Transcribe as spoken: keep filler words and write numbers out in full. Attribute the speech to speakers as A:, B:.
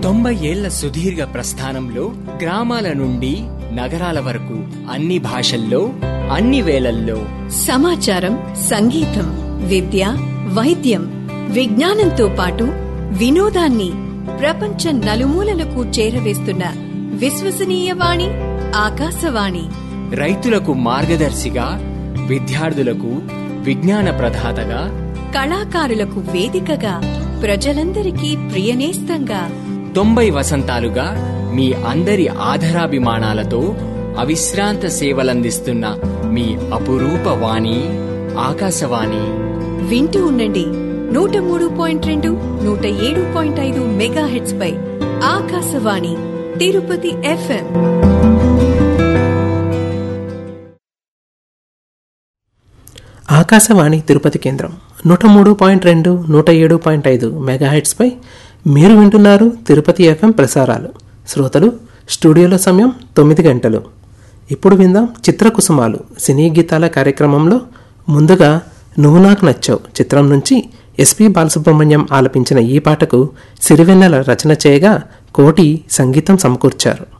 A: తొంభై ఏళ్ల సుదీర్ఘ ప్రస్థానంలో గ్రామాల నుండి నగరాల వరకు అన్ని భాషల్లో అన్ని వేళల్లో
B: సమాచారం, సంగీతం, విద్య, వైద్యం, విజ్ఞానంతో పాటు వినోదాన్ని ప్రపంచ నలుమూలలకు చేరవేస్తున్న విశ్వసనీయ వాణి ఆకాశవాణి.
A: రైతులకు మార్గదర్శిగా, విద్యార్థులకు విజ్ఞాన ప్రదాతగా,
B: కళాకారులకు వేదికగా, ప్రజలందరికీ ప్రియనేస్తంగా
A: తొంభై వసంతాలుగా మీ అందరి ఆధరాభిమానాలతో అవిశ్రాంత సేవలందిస్తున్న మీ అపురూప వాణి ఆకాశవాణి.
B: వింటూ ఉండండి నూట మూడు పాయింట్ రెండు నూట ఏడు పాయింట్ ఐదు మెగా హెడ్స్ పై ఆకాశవాణి తిరుపతి ఎఫ్ఎం.
C: ఆకాశవాణి తిరుపతి కేంద్రం నూట మూడు పాయింట్ రెండు నూట ఏడు పాయింట్ ఐదు మెగాహెట్స్ పై మీరు వింటున్నారు తిరుపతి ఎఫ్ఎం ప్రసారాలు. శ్రోతలు, స్టూడియోలో సమయం తొమ్మిది గంటలు. ఇప్పుడు విందాం చిత్రకుసుమాలు సినీ గీతాల కార్యక్రమంలో ముందుగా నువ్వు నాకు నచ్చావు చిత్రం నుంచి ఎస్పి బాలసుబ్రహ్మణ్యం ఆలపించిన ఈ పాటకు సిరివెన్నెల రచన చేయగా కోటి సంగీతం సమకూర్చారు.